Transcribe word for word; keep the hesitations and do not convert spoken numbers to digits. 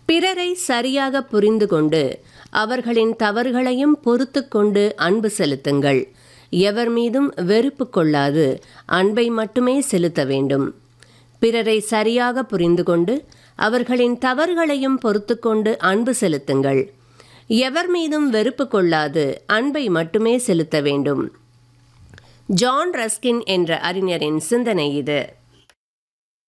பிறரை சரியாக புரிந்து கொண்டு அவர்களின் தவறுகளையும் பொறுத்து கொண்டு அன்பு செலுத்துங்கள். எவர் மீதும் வெறுப்பு கொள்ளாது அன்பை மட்டுமே செலுத்த வேண்டும். பிறரை சரியாக புரிந்து கொண்டு அவர்களின் தவறுகளையும் பொறுத்து கொண்டு அன்பு செலுத்துங்கள். எவர் மீதும் வெறுப்பு கொள்ளாது அன்பை மட்டுமே செலுத்த வேண்டும். ஜான் ரஸ்கின் என்ற அறிஞரின் சிந்தனை இது.